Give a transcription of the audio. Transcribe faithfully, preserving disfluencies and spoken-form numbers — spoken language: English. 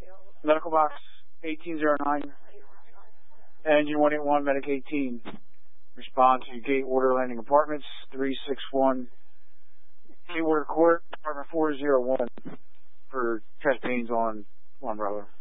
Medical box eighteen oh nine, engine one eight one, medic eighteen. Respond to Gate Water Landing Apartments, three six one, Gate Water Court, apartment four oh one, for chest pains on one brother.